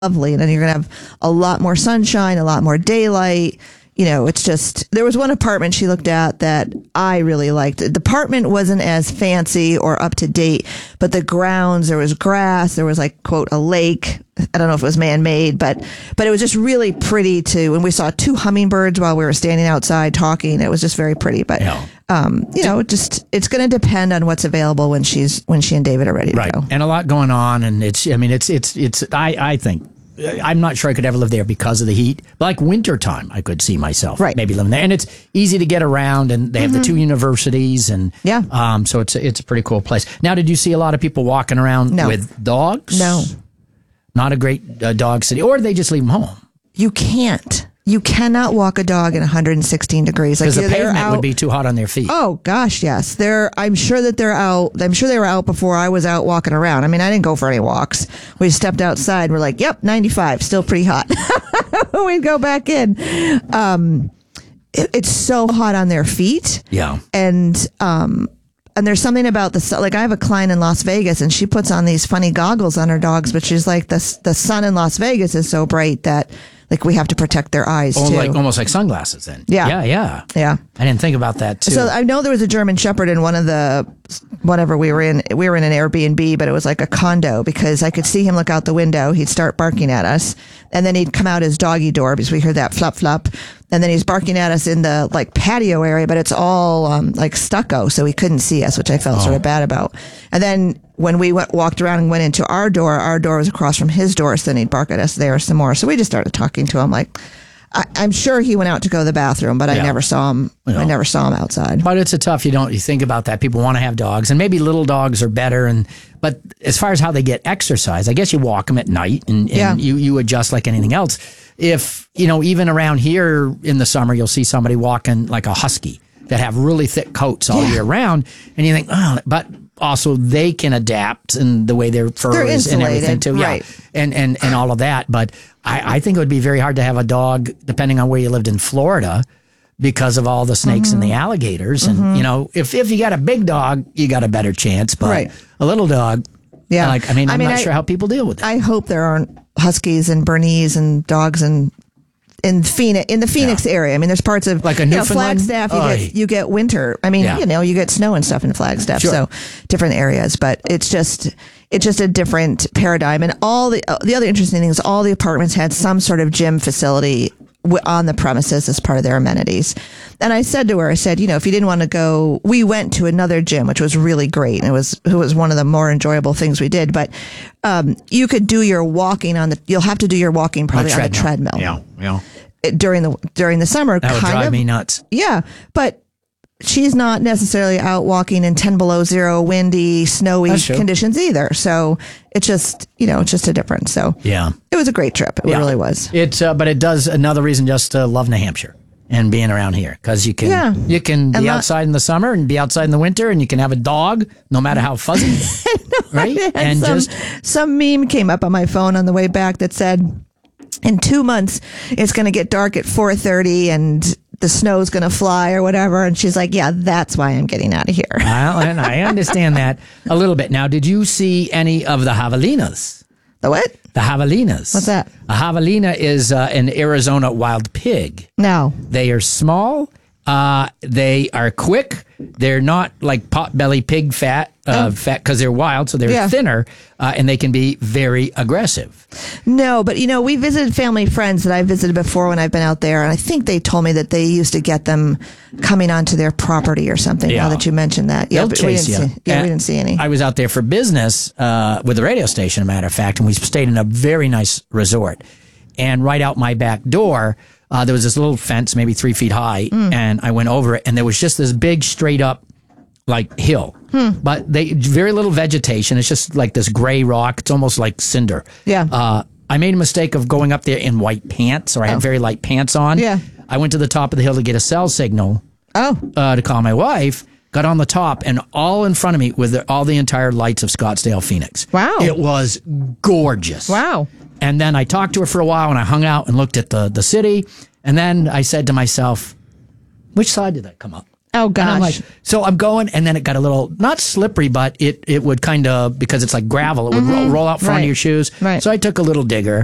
lovely. And then you're going to have a lot more sunshine, a lot more daylight. It's just, there was one apartment she looked at that I really liked. The apartment wasn't as fancy or up to date, but the grounds, there was grass, there was like, quote, a lake. I don't know if it was man-made, but it was just really pretty too. And we saw 2 hummingbirds while we were standing outside talking. It was just very pretty, but, it's going to depend on what's available when she and David are ready to go. And a lot going on. And I think, I'm not sure I could ever live there because of the heat. But like wintertime, I could see myself maybe living there. And it's easy to get around, and they have the 2 universities, and so it's a pretty cool place. Now, did you see a lot of people walking around with dogs? No. Not a great dog city. Or they just leave them home? You can't. You cannot walk a dog in 116 degrees. Because the pavement would be too hot on their feet. Oh gosh, yes. I'm sure that they're out. I'm sure they were out before I was out walking around. I mean, I didn't go for any walks. We stepped outside. We're like, yep, 95, still pretty hot. We'd go back in. It's so hot on their feet. Yeah. And there's something about like I have a client in Las Vegas, and she puts on these funny goggles on her dogs, but she's like, the sun in Las Vegas is so bright that like we have to protect their eyes too. Like almost like sunglasses then. Yeah. I didn't think about that too. So I know there was a German Shepherd in one of the, whatever we were in. We were in an Airbnb, but it was like a condo, because I could see him look out the window. He'd start barking at us, and then he'd come out his doggy door because we heard that flop flop. And then he's barking at us in the like patio area, but it's all like stucco, so he couldn't see us, which I felt sort of bad about. And then when we walked around and went into our door was across from his door, so then he'd bark at us there some more. So we just started talking to him. Like, I'm sure he went out to go to the bathroom, but I never saw him. I never saw him outside. But it's you think about that. People want to have dogs, and maybe little dogs are better. But as far as how they get exercise, I guess you walk them at night, and you adjust like anything else. If, even around here in the summer, you'll see somebody walking like a husky that have really thick coats all year round. And you think, but also they can adapt in the way their fur is and everything too. Right. Yeah. And all of that. But I think it would be very hard to have a dog, depending on where you lived in Florida, because of all the snakes and the alligators. And, if you got a big dog, you got a better chance. But a little dog, I'm not sure how people deal with it. I hope there aren't huskies and Bernese and dogs in the Phoenix area. I mean, there's parts of like a Newfoundland? Flagstaff. You get winter. I mean, you get snow and stuff in Flagstaff. Sure. So different areas, but it's just a different paradigm. And all the other interesting thing is all the apartments had some sort of gym facility on the premises as part of their amenities. And I said to her, if you didn't want to go, we went to another gym, which was really great. And it was one of the more enjoyable things we did. But, you could do your walking you'll have to do your walking probably on the treadmill. Yeah. During the summer. That would drive me nuts. Yeah. But she's not necessarily out walking in 10 below zero, windy, snowy conditions either. So it's just, it's just a difference. So it was a great trip. It really was. But it does another reason just to love New Hampshire and being around here, because you can be outside in the summer and be outside in the winter, and you can have a dog no matter how fuzzy, right? And some meme came up on my phone on the way back that said, in 2 months, it's going to get dark at 4:30 and the snow's going to fly or whatever. And she's like, yeah, that's why I'm getting out of here. And I understand that a little bit. Now, did you see any of the javelinas? The what? The javelinas. What's that? A javelina is an Arizona wild pig. No. They are small. They are quick. They're not like potbelly pig fat because they're wild, so they're thinner, and they can be very aggressive. No, but we visited family friends that I visited before when I've been out there, and I think they told me that they used to get them coming onto their property or something. Now that you mentioned that, they'll chase you. We didn't see any. I was out there for business with the radio station, a matter of fact, and we stayed in a very nice resort. And right out my back door, there was this little fence, maybe 3 feet high, and I went over it, and there was just this big straight up like hill, but very little vegetation. It's just like this gray rock. It's almost like cinder. Yeah. I made a mistake of going up there in white pants, or I had very light pants on. Yeah. I went to the top of the hill to get a cell signal. To call my wife. Got on the top, and all in front of me with all the entire lights of Scottsdale, Phoenix. Wow. It was gorgeous. Wow. And then I talked to her for a while, and I hung out and looked at the city. And then I said to myself, which side did that come up? Oh, gosh. And I'm like, so I'm going, and then it got a little, not slippery, but it would kind of, because it's like gravel, it would roll out front of your shoes. Right. So I took a little digger,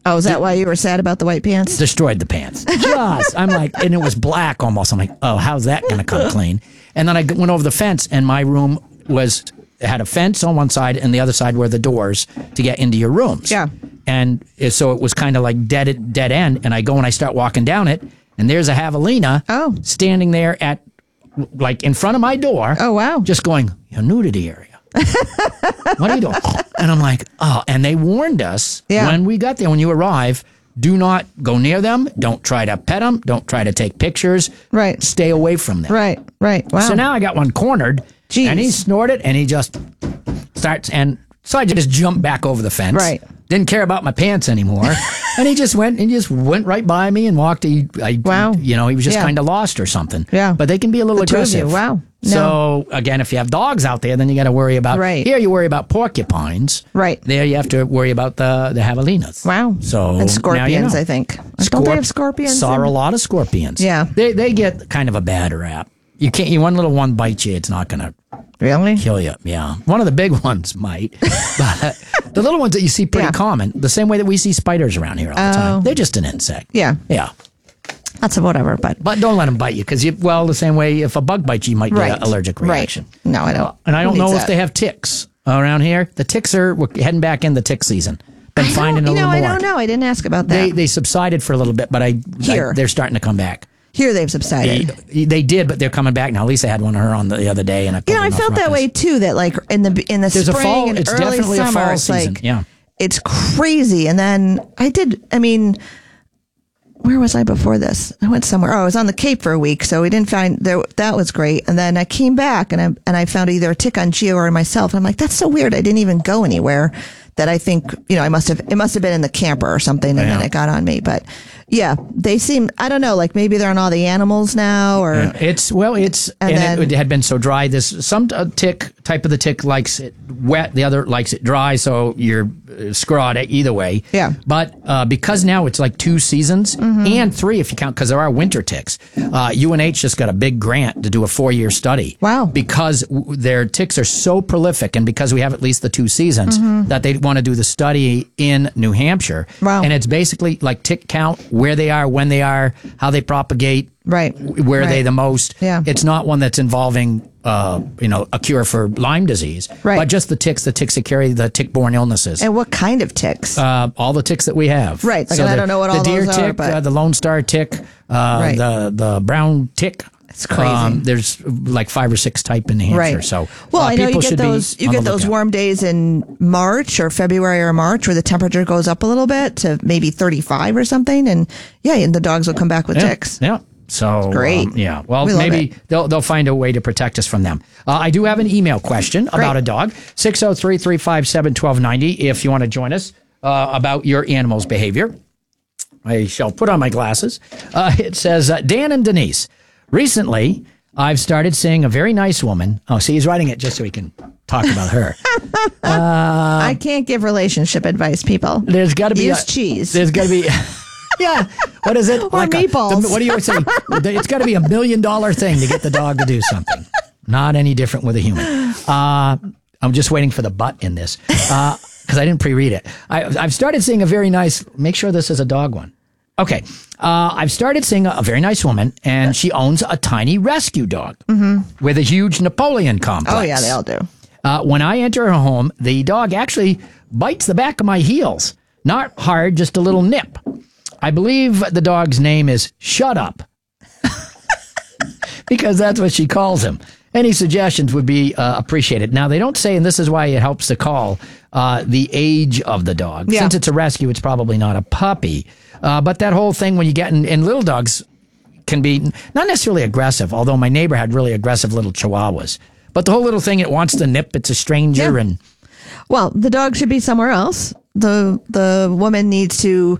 Oh, is that why you were sad about the white pants? Destroyed the pants. I'm like, and it was black almost. I'm like, oh, how's that going to come clean? And then I went over the fence, and my room had a fence on one side, and the other side were the doors to get into your rooms. Yeah. And so it was kind of like dead end. And I go and I start walking down it, and there's a javelina standing there like in front of my door. Oh, wow. Just going, your nudity area. What are you doing? And I'm like, oh, and they warned us when we got there, when you arrive, do not go near them. Don't try to pet them. Don't try to take pictures. Right. Stay away from them. Right. Wow. So now I got one cornered. Jeez. And he snorted, and he just starts, and so I just jumped back over the fence. Right. Didn't care about my pants anymore. And he just went right by me and walked. Wow. You know, he was just kind of lost or something. Yeah. But they can be a little aggressive. Wow. No. So again, if you have dogs out there, then you got to worry about. Right. Here you worry about porcupines. Right. There you have to worry about the javelinas. Wow. So and scorpions, now you know. I think. Don't they have scorpions? Saw a lot of scorpions. Yeah. They get kind of a bad rap. You can't. One little one bites you, it's not gonna really kill you. Yeah. One of the big ones might, but the little ones that you see pretty common. The same way that we see spiders around here all the time. They're just an insect. Yeah. Yeah. That's whatever, but don't let them bite you, because the same way if a bug bites you, you might get an allergic reaction. Right. No, I don't. And I don't know if they have ticks around here. The ticks we're heading back in the tick season. Been finding a little more. I don't know. I didn't ask about that. They subsided for a little bit, but they're starting to come back. Here they've subsided. They did, but they're coming back now. Lisa had one of her on the other day, and I felt that way too. That like in the There's spring a fall, and it's early definitely summer, a fall it's season. Like, it's crazy. And then where was I before this? I went somewhere. Oh, I was on the Cape for a week, so we didn't find that was great. And then I came back and I found either a tick on Gio or myself. And I'm like, that's so weird. I didn't even go anywhere. That I think, it must have been in the camper or something, and then it got on me. But yeah, they seem, I don't know, like maybe they're on all the animals now, or it had been so dry. This some type of the tick likes it wet, the other likes it dry. So you're screwed either way. Yeah. But because now it's like 2 seasons and 3 if you count, because there are winter ticks. UNH just got a big grant to do a 4-year study. Wow. Because their ticks are so prolific, and because we have at least the 2 seasons, that they want to do the study in New Hampshire. Wow. And it's basically like tick count, where they are, when they are, how they propagate. Right. Where are they the most? Yeah. It's not one that's involving, a cure for Lyme disease. Right. But just the ticks that carry the tick-borne illnesses. And what kind of ticks? All the ticks that we have. Right. Like, I don't know what all those are. The deer tick, but the Lone Star tick, the brown tick. It's crazy. There's like 5 or 6 type in New Hampshire. Right. So, I know you get those those warm days in March or February or March where the temperature goes up a little bit to maybe 35 or something, and the dogs will come back with ticks. Yeah. So great. Well, maybe they'll find a way to protect us from them. I do have an email question about a dog. 603-357-1290 if you want to join us about your animal's behavior. I shall put on my glasses. It says, Dan and Denise, recently I've started seeing a very nice woman. Oh, see, he's writing it just so he can talk about her. I can't give relationship advice, people. There's got to be cheese. There's got to be... Yeah. What is it? Or meatballs. What do you say? It's got to be $1 million thing to get the dog to do something. Not any different with a human. I'm just waiting for the but in this because I didn't pre-read it. I've started seeing a very nice. Make sure this is a dog one. Okay. I've started seeing a very nice woman, and she owns a tiny rescue dog with a huge Napoleon complex. Oh yeah, they all do. When I enter her home, the dog actually bites the back of my heels. Not hard, just a little nip. I believe the dog's name is Shut Up because that's what she calls him. Any suggestions would be appreciated. Now, they don't say, and this is why it helps to call, the age of the dog. Yeah. Since it's a rescue, it's probably not a puppy. But that whole thing when you get in little dogs can be not necessarily aggressive, although my neighbor had really aggressive little chihuahuas. But the whole little thing, it wants to nip, it's a stranger. Yeah. Well, the dog should be somewhere else. The woman needs to...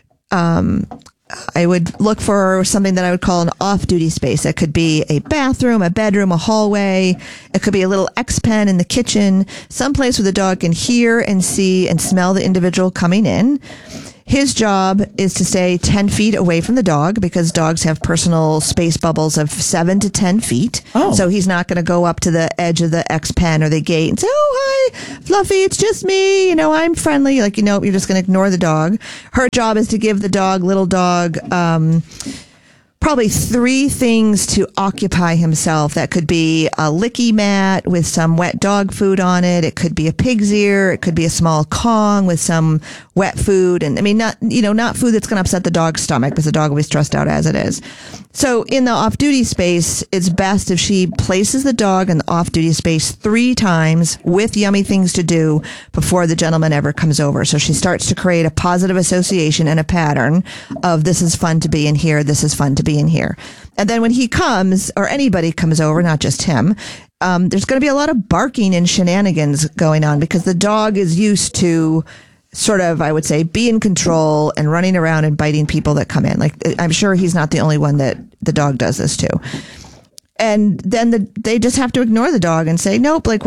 I would look for something that I would call an off-duty space. It could be a bathroom, a bedroom, a hallway. It could be a little X-pen in the kitchen, someplace where the dog can hear and see and smell the individual coming in. His job is to stay 10 feet away from the dog because dogs have personal space bubbles of 7 to 10 feet. Oh. So he's not going to go up to the edge of the X pen or the gate and say, oh, hi, Fluffy, it's just me. You know, I'm friendly. Like, you know, you're just going to ignore the dog. Her job is to give the dog, little dog, probably 3 things to occupy himself. That could be a licky mat with some wet dog food on it. It could be a pig's ear. It could be a small Kong with some wet food. And I mean, not food that's going to upset the dog's stomach because the dog will be stressed out as it is. So in the off-duty space, it's best if she places the dog in the off-duty space 3 times with yummy things to do before the gentleman ever comes over. So she starts to create a positive association and a pattern of this is fun to be in here. This is fun to be in here. And then when he comes, or anybody comes over, not just him, there's going to be a lot of barking and shenanigans going on because the dog is used to sort of, I would say, be in control and running around and biting people that come in. Like, I'm sure he's not the only one that the dog does this to. And then they just have to ignore the dog and say, nope, like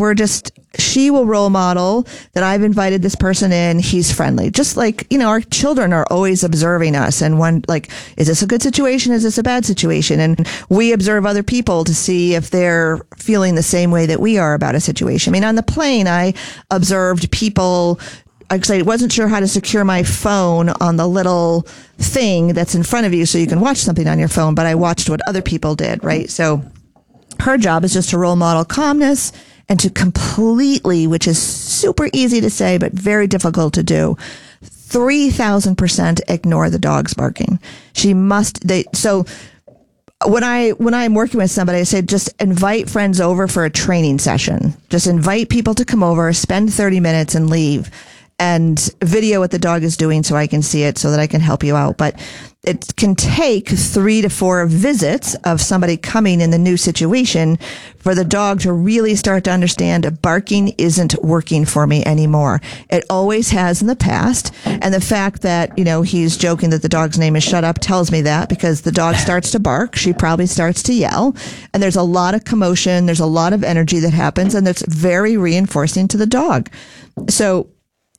she will role model that I've invited this person in. He's friendly. Just like, you know, our children are always observing us and is this a good situation? Is this a bad situation? And we observe other people to see if they're feeling the same way that we are about a situation. I mean, on the plane, I observed people. I wasn't sure how to secure my phone on the little thing that's in front of you so you can watch something on your phone, but I watched what other people did, right? So her job is just to role model calmness and to completely, which is super easy to say, but very difficult to do, 3,000% ignore the dog's barking. So when I'm working with somebody, I say, just invite friends over for a training session. Just invite people to come over, spend 30 minutes and leave. And video what the dog is doing so I can see it so that I can help you out. But it can take 3 to 4 visits of somebody coming in the new situation for the dog to really start to understand barking isn't working for me anymore. It always has in the past. And the fact that, you know, he's joking that the dog's name is Shut Up tells me that because the dog starts to bark. She probably starts to yell. And there's a lot of commotion. There's a lot of energy that happens. And that's very reinforcing to the dog. So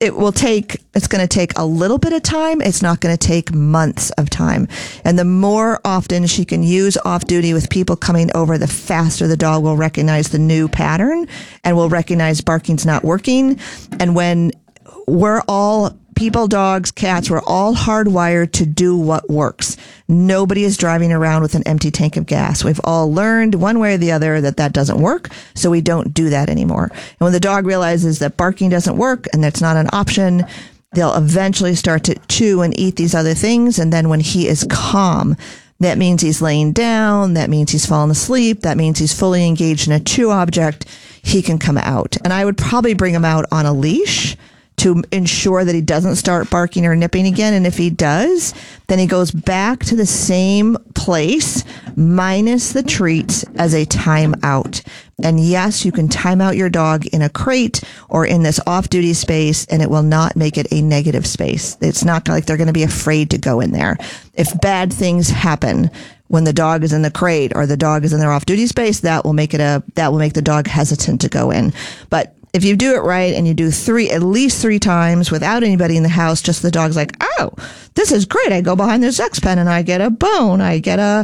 it's going to take a little bit of time. It's not going to take months of time. And the more often she can use off duty with people coming over, the faster the dog will recognize the new pattern and will recognize barking's not working. And when we're all people, dogs, cats, we're all hardwired to do what works. Nobody is driving around with an empty tank of gas. We've all learned one way or the other that doesn't work, so we don't do that anymore. And when the dog realizes that barking doesn't work and that's not an option, they'll eventually start to chew and eat these other things. And then when he is calm, that means he's laying down, that means he's fallen asleep, that means he's fully engaged in a chew object, he can come out. And I would probably bring him out on a leash to ensure that he doesn't start barking or nipping again. And if he does, then he goes back to the same place minus the treats as a timeout. And yes, you can time out your dog in a crate or in this off-duty space, and it will not make it a negative space. It's not like they're going to be afraid to go in there. If bad things happen when the dog is in the crate or the dog is in their off-duty space, that will make the dog hesitant to go in. But if you do it right and you do at least 3 times without anybody in the house, just the dog's like, oh, this is great. I go behind this X pen and I get a bone. I get a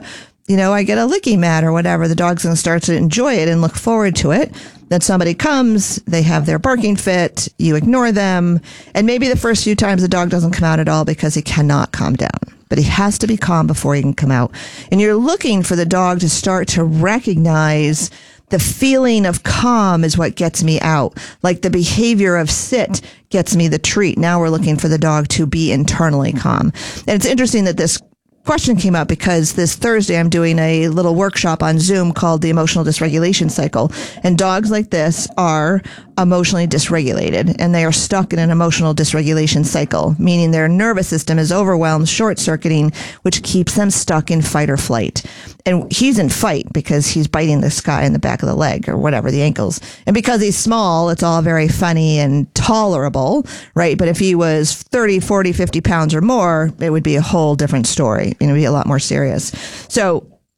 licky mat or whatever. The dog's going to start to enjoy it and look forward to it. Then somebody comes, they have their barking fit, you ignore them. And maybe the first few times the dog doesn't come out at all because he cannot calm down. But he has to be calm before he can come out. And you're looking for the dog to start to recognize the feeling of calm is what gets me out. Like the behavior of sit gets me the treat. Now we're looking for the dog to be internally calm. And it's interesting that this question came up because this Thursday I'm doing a little workshop on Zoom called the Emotional Dysregulation Cycle. And dogs like this are emotionally dysregulated and they are stuck in an emotional dysregulation cycle, meaning their nervous system is overwhelmed, short-circuiting, which keeps them stuck in fight or flight. And he's in fight because he's biting this guy in the back of the leg or whatever, the ankles. And because he's small, it's all very funny and tolerable, right? But if he was 30, 40, 50 pounds or more, it would be a whole different story. It would be a lot more serious. So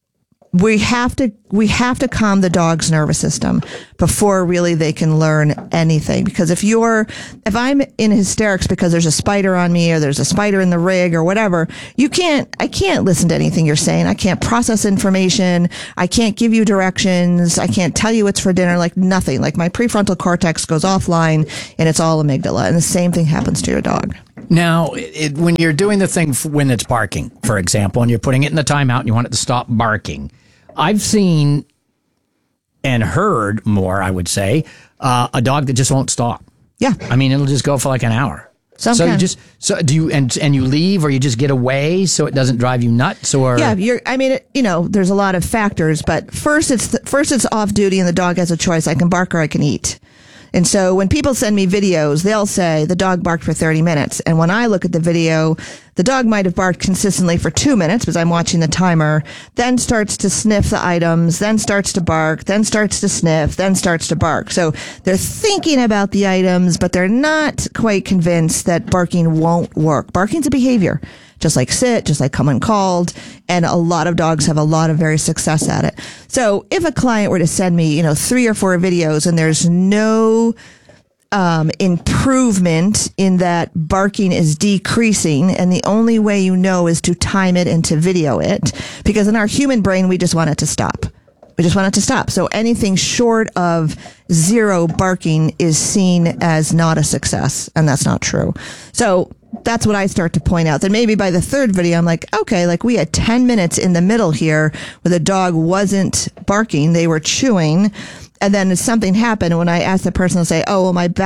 we have to calm the dog's nervous system before really they can learn anything. Because if I'm in hysterics because there's a spider on me or there's a spider in the rig or whatever, I can't listen to anything you're saying. I can't process information. I can't give you directions. I can't tell you what's for dinner, like nothing. Like my prefrontal cortex goes offline and it's all amygdala. And the same thing happens to your dog. Now, when you're doing the thing when it's barking, for example, and you're putting it in the timeout and you want it to stop barking, I've seen and heard more, I would say, a dog that just won't stop. Yeah. I mean, it'll just go for like an hour. Sometimes. So do you, and you leave or you just get away so it doesn't drive you nuts or? Yeah. There's a lot of factors, but first it's off duty and the dog has a choice. I can bark or I can eat. And so when people send me videos, they'll say the dog barked for 30 minutes. And when I look at the video, the dog might have barked consistently for 2 minutes because I'm watching the timer, then starts to sniff the items, then starts to bark, then starts to sniff, then starts to bark. So they're thinking about the items, but they're not quite convinced that barking won't work. Barking's a behavior. Just like sit, just like come uncalled. And a lot of dogs have a lot of very success at it. So if a client were to send me, 3 or 4 videos and there's no improvement in that barking is decreasing, and the only way you know is to time it and to video it, because in our human brain, we just want it to stop. We just want it to stop. So anything short of 0 barking is seen as not a success, and that's not true. So that's what I start to point out. Then maybe by the 3rd video, I'm like, okay, like we had 10 minutes in the middle here where the dog wasn't barking. They were chewing. And then something happened. And when I asked the person to say, oh, well, my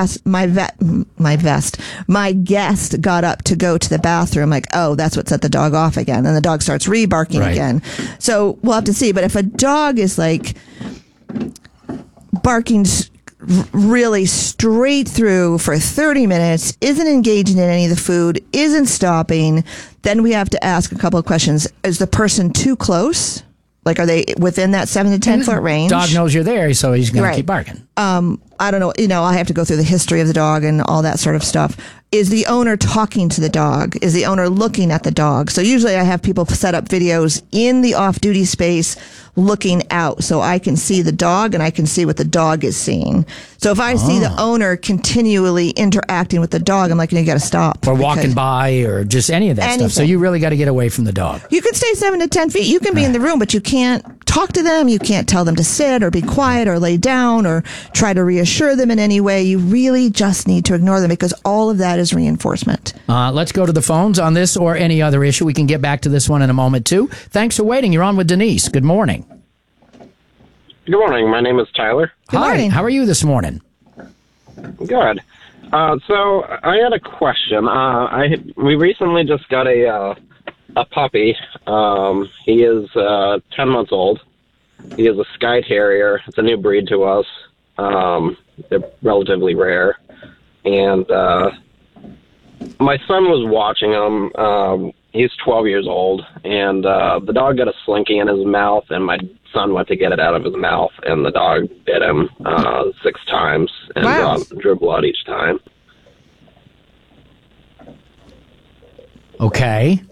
guest got up to go to the bathroom. Like, oh, that's what set the dog off again. And the dog starts re-barking again. So we'll have to see. But if a dog is like barking really straight through for 30 minutes, isn't engaging in any of the food, isn't stopping, then we have to ask a couple of questions. Is the person too close? Like, are they within that 7 to 10 foot range? Dog knows you're there, so he's going to keep barking. I don't know. I have to go through the history of the dog and all that sort of stuff. Is the owner talking to the dog? Is the owner looking at the dog? So usually I have people set up videos in the off-duty space looking out so I can see the dog and I can see what the dog is seeing. So if I see the owner continually interacting with the dog, I'm like, you got to stop. Or walking by or just any of that stuff. So you really got to get away from the dog. You can stay 7 to 10 feet. You can be in the room, but you can't talk to them. You can't tell them to sit or be quiet or lay down or try to reassure them in any way. You really just need to ignore them because all of that is reinforcement. Let's go to the phones on this or any other issue. We can get back to this one in a moment, too. Thanks for waiting. You're on with Denise. Good morning. Good morning. My name is Tyler. Good morning. How are you this morning? Good. So I had a question. We recently just got a puppy. He is 10 months old. He is a Skye Terrier. It's a new breed to us. They're relatively rare. And my son was watching him. He's 12 years old, and the dog got a slinky in his mouth, and my son went to get it out of his mouth, and the dog bit him 6 times and drew blood each time. Okay.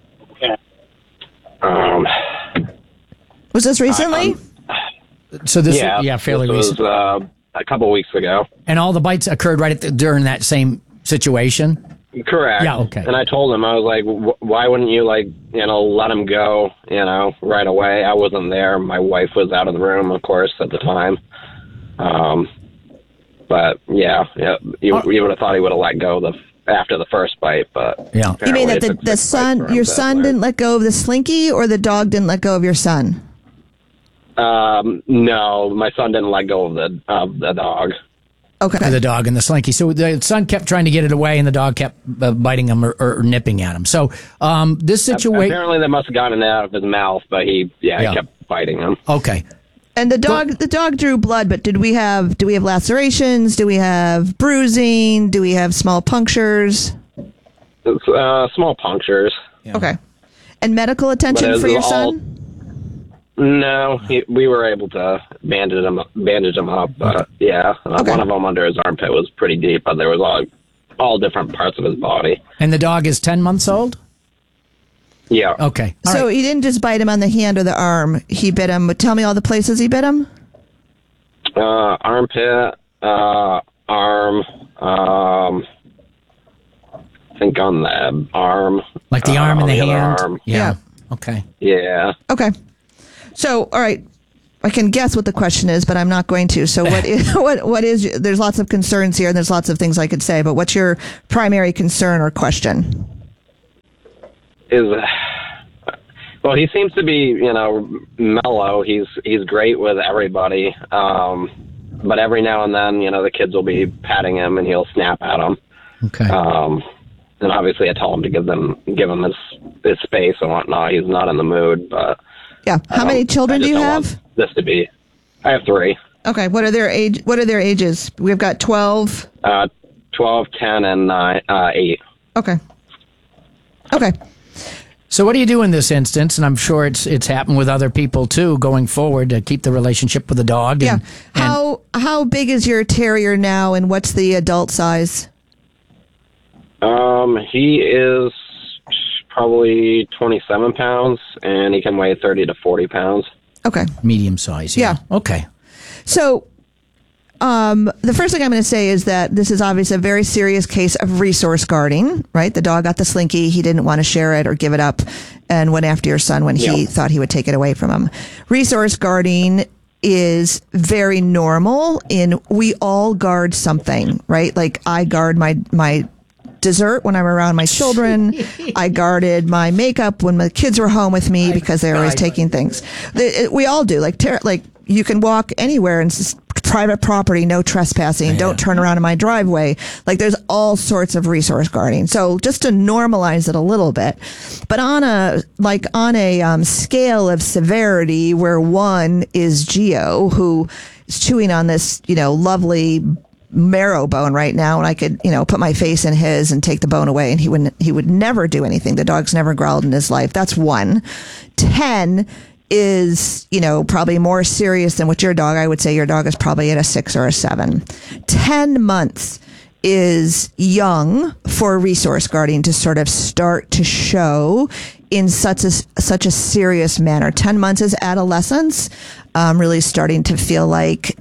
Was this recently? Fairly recent. Was a couple weeks ago. And all the bites occurred during that same situation? Correct. Yeah, okay. And I told him, I was like, why wouldn't you, let him go, right away? I wasn't there. My wife was out of the room, of course, at the time. But, you would have thought he would have let go after the first bite, but... Yeah. You mean that your son didn't let go of the slinky, or the dog didn't let go of your son? No, my son didn't let go of the dog. Okay. The dog and the slinky. So the son kept trying to get it away, and the dog kept biting him or nipping at him. So this situation... Apparently they must have gotten it out of his mouth, but he kept biting him. Okay. And the dog drew blood, but do we have lacerations? Do we have bruising? Do we have small punctures? Small punctures. Yeah. Okay. And medical attention for your son? No, we were able to bandage him up. But one of them under his armpit was pretty deep, but there was all different parts of his body. And the dog is 10 months old? Yeah. Okay. All So right. he didn't just bite him on the hand or the arm. He bit him. Tell me all the places he bit him. Armpit, arm, I think on the arm. Like the arm and the on other hand. arm. Yeah. Okay. Yeah. Okay. So, all right. I can guess what the question is, but I'm not going to. So what is, what is, there's lots of concerns here and there's lots of things I could say, but what's your primary concern or question? Well, he seems to be, mellow. He's great with everybody. But every now and then, the kids will be patting him and he'll snap at them. Okay. And obviously I tell him to give him his space and whatnot. He's not in the mood, but Yeah. How many children do you have? This to be. I have 3. Okay. What are their ages? We've got 12. 12, 10, and 8. Okay. Okay. So what do you do in this instance? And I'm sure it's happened with other people too, going forward to keep the relationship with the dog. Yeah. And How big is your terrier now, and what's the adult size? He is probably 27 pounds, and he can weigh 30 to 40 pounds. Okay. medium size. Yeah. Okay. So, the first thing I'm going to say is that this is obviously a very serious case of resource guarding, right? The dog got the Slinky. He didn't want to share it or give it up and went after your son when he thought he would take it away from him. Resource guarding is very normal we all guard something, right? Like I guard my dessert when I'm around my children. I guarded my makeup when my kids were home with me because they were always taking things. We all do. Like you can walk anywhere and it's private property, no trespassing. Yeah. Don't turn around in my driveway. Like there's all sorts of resource guarding. So just to normalize it a little bit, but on a scale of severity where 1 is Geo, who is chewing on this, lovely marrow bone right now, and I could, put my face in his and take the bone away, and he would never do anything. The dog's never growled in his life. That's 1. 10 is, probably more serious than with your dog. I would say your dog is probably at a 6 or a 7. 10 months is young for resource guarding to sort of start to show in such a serious manner. 10 months is adolescence, really starting to feel like,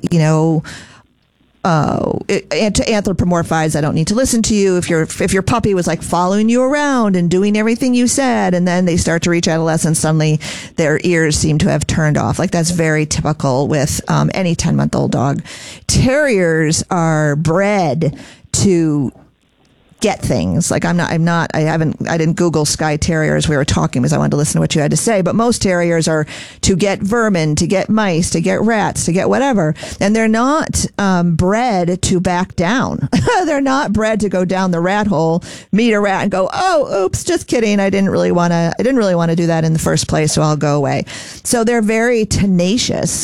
to anthropomorphize, I don't need to listen to you. If your puppy was like following you around and doing everything you said, and then they start to reach adolescence, suddenly their ears seem to have turned off. Like that's very typical with any 10-month-old dog. Terriers are bred to get things. Like I didn't Google Skye Terrier as we were talking because I wanted to listen to what you had to say, but most terriers are to get vermin, to get mice, to get rats, to get whatever. And they're not bred to back down. They're not bred to go down the rat hole, meet a rat and go, oh, oops, just kidding. I didn't really want to do that in the first place, so I'll go away. So they're very tenacious.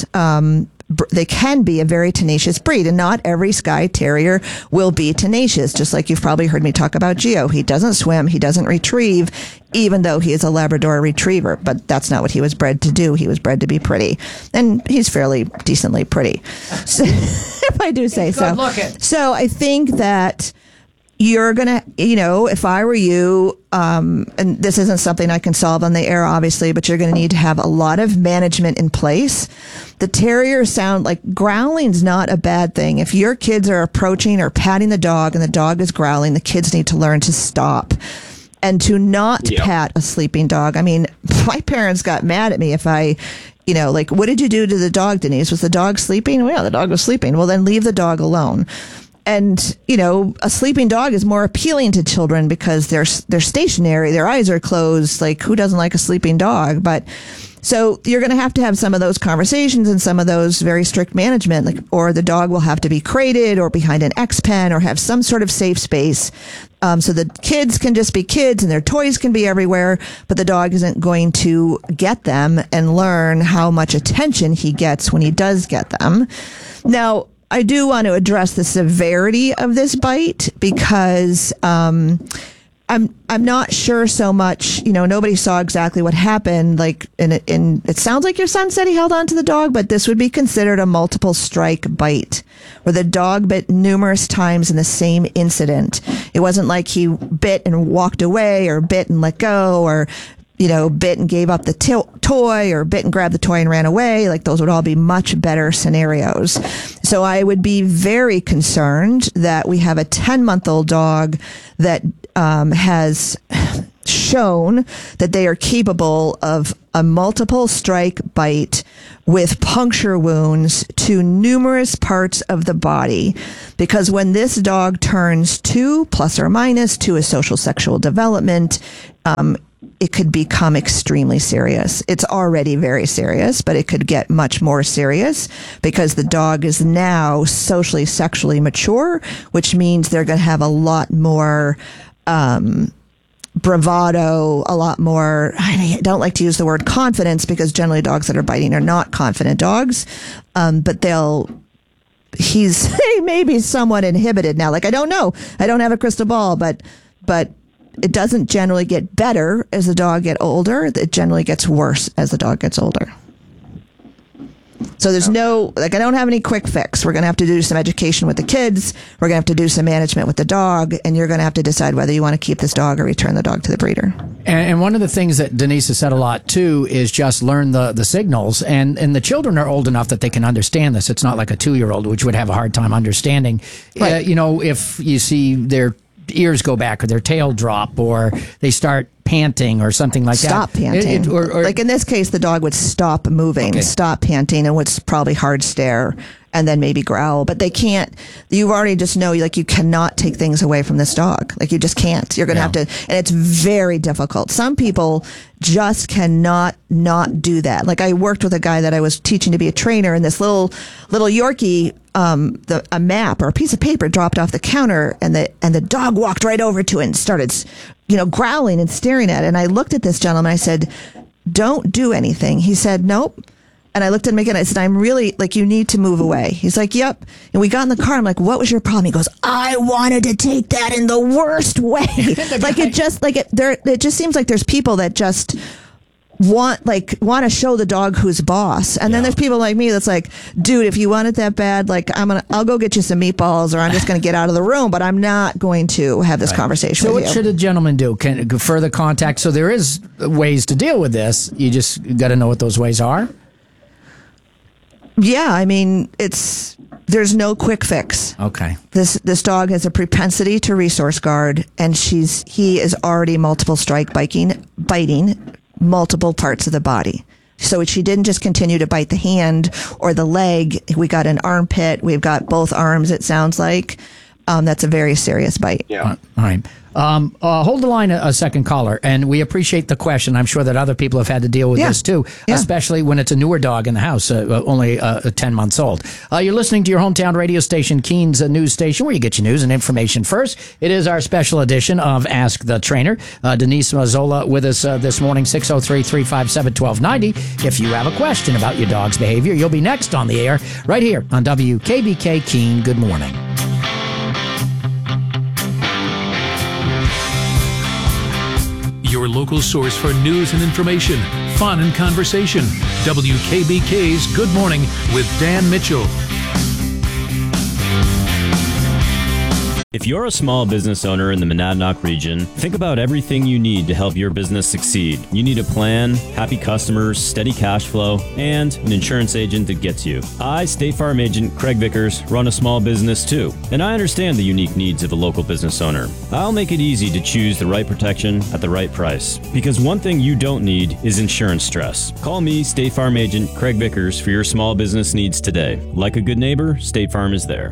They can be a very tenacious breed, and not every Skye Terrier will be tenacious. Just like you've probably heard me talk about Geo. He doesn't swim. He doesn't retrieve, even though he is a Labrador retriever. But that's not what he was bred to do. He was bred to be pretty. And he's fairly decently pretty. So, if I do say so. So I think that you're going to, if I were you, and this isn't something I can solve on the air, obviously, but you're going to need to have a lot of management in place. The terriers sound like growling's not a bad thing. If your kids are approaching or patting the dog and the dog is growling, the kids need to learn to stop and to not pat a sleeping dog. I mean, my parents got mad at me if I, what did you do to the dog, Denise? Was the dog sleeping? Well, the dog was sleeping. Well, then leave the dog alone. And, a sleeping dog is more appealing to children because they're stationary. Their eyes are closed. Like, who doesn't like a sleeping dog? But so you're going to have some of those conversations and some of those very strict management, or the dog will have to be crated or behind an X pen or have some sort of safe space. So the kids can just be kids and their toys can be everywhere, but the dog isn't going to get them and learn how much attention he gets when he does get them. Now, I do want to address the severity of this bite because I'm not sure so much. Nobody saw exactly what happened. Like, it sounds like your son said he held on to the dog, but this would be considered a multiple strike bite, where the dog bit numerous times in the same incident. It wasn't like he bit and walked away, or bit and let go, or bit and gave up the toy, or bit and grabbed the toy and ran away. Like, those would all be much better scenarios. So I would be very concerned that we have a 10-month-old dog that has shown that they are capable of a multiple strike bite with puncture wounds to numerous parts of the body. Because when this dog turns 2 plus or minus to a social sexual development, it could become extremely serious. It's already very serious, but it could get much more serious because the dog is now socially, sexually mature, which means they're going to have a lot more bravado, a lot more, I don't like to use the word confidence because generally dogs that are biting are not confident dogs, but he's maybe somewhat inhibited now. Like, I don't know. I don't have a crystal ball, but it doesn't generally get better as the dog gets older. It generally gets worse as the dog gets older. So there's I don't have any quick fix. We're going to have to do some education with the kids. We're going to have to do some management with the dog, and you're going to have to decide whether you want to keep this dog or return the dog to the breeder. And one of the things that Denise has said a lot too is just learn the signals. And the children are old enough that they can understand this. It's not like a 2-year-old, which would have a hard time understanding. Right. If you see their ears go back or their tail drop or they start panting or something like stop that. Panting. Or like in this case, the dog would stop moving, stop panting, and would probably hard stare and then maybe growl. But they can't, you already just know, like, you cannot take things away from this dog. Like, you just can't. You're going to have to, and it's very difficult. Some people just cannot not do that. Like, I worked with a guy that I was teaching to be a trainer, and this little Yorkie, a map or a piece of paper dropped off the counter, and the dog walked right over to it and started, growling and staring at it. And I looked at this gentleman. I said, "Don't do anything." He said, "Nope." And I looked at him again. I said, "I'm really, you need to move away." He's like, "Yep." And we got in the car. I'm like, "What was your problem?" He goes, "I wanted to take that in the worst way." It just seems like there's people that just want to show the dog who's boss. And then there's people like me that's like, "Dude, if you want it that bad, I'll go get you some meatballs, or I'm just going to get out of the room, but I'm not going to have this conversation with you." So what should a gentleman do? Can further contact? So there is ways to deal with this. You just got to know what those ways are. Yeah, I mean, there's no quick fix. Okay. This dog has a propensity to resource guard, and he is already multiple strike biting multiple parts of the body. So she didn't just continue to bite the hand or the leg. We got an armpit. We've got both arms, it sounds like. That's a very serious bite. Yeah. All right. Hold the line a second, caller, and we appreciate the question. I'm sure that other people have had to deal with this too, especially when it's a newer dog in the house, only 10 months old. You're listening to your hometown radio station, Keens News Station, where you get your news and information first. It is our special edition of Ask the Trainer. Denise Mazzola with us this morning, 603-357-1290. If you have a question about your dog's behavior, you'll be next on the air right here on WKBK Keene. Good morning. Your local source for news and information, fun and conversation. WKBK's Good Morning with Dan Mitchell. If you're a small business owner in the Monadnock region, think about everything you need to help your business succeed. You need a plan, happy customers, steady cash flow, and an insurance agent that gets you. I, State Farm Agent Craig Vickers, run a small business too, and I understand the unique needs of a local business owner. I'll make it easy to choose the right protection at the right price, because one thing you don't need is insurance stress. Call me, State Farm Agent Craig Vickers, for your small business needs today. Like a good neighbor, State Farm is there.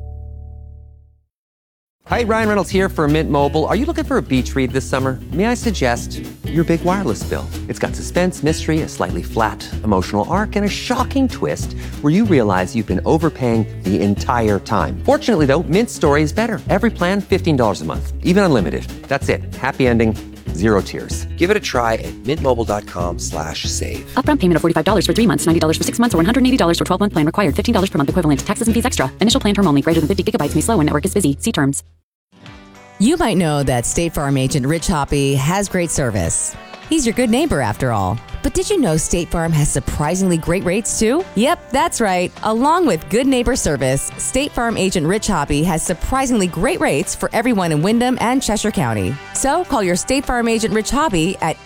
Hi, Ryan Reynolds here for Mint Mobile. Are you looking for a beach read this summer? May I suggest your big wireless bill? It's got suspense, mystery, a slightly flat emotional arc, and a shocking twist where you realize you've been overpaying the entire time. Fortunately, though, Mint's story is better. Every plan, $15 a month, even unlimited. That's it. Happy ending. Zero tears. Give it a try at mintmobile.com/save. Upfront payment of $45 for 3 months, $90 for 6 months, or $180 for 12-month plan required. $15 per month equivalent. Taxes and fees extra. Initial plan term only. Greater than 50 gigabytes may slow when network is busy. See terms. You might know that State Farm Agent Rich Hoppy has great service. He's your good neighbor after all. But did you know State Farm has surprisingly great rates too? Yep, that's right. Along with good neighbor service, State Farm agent Rich Hoppy has surprisingly great rates for everyone in Windham and Cheshire County. So call your State Farm agent Rich Hoppy at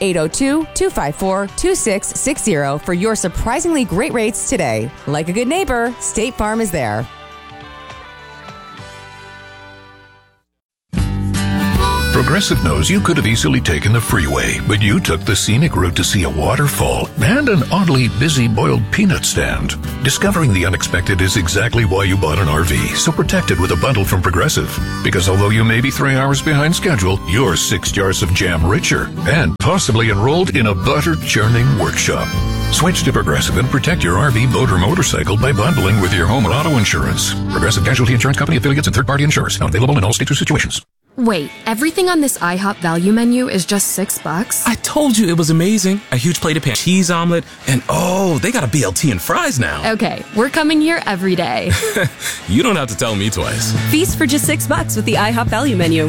802-254-2660 for your surprisingly great rates today. Like a good neighbor, State Farm is there. Progressive knows you could have easily taken the freeway, but you took the scenic route to see a waterfall and an oddly busy boiled peanut stand. Discovering the unexpected is exactly why you bought an RV, so protect it with a bundle from Progressive. Because although you may be 3 hours behind schedule, you're 6 jars of jam richer and possibly enrolled in a butter churning workshop. Switch to Progressive and protect your RV, boat, or motorcycle by bundling with your home and auto insurance. Progressive Casualty Insurance Company affiliates and third-party insurers. Not available in all states or situations. Wait, everything on this IHOP value menu is just $6? I told you it was amazing. A huge plate of pan cheese omelet, and oh, they got a BLT and fries now. Okay, we're coming here every day. You don't have to tell me twice. Feast for just $6 with the IHOP value menu.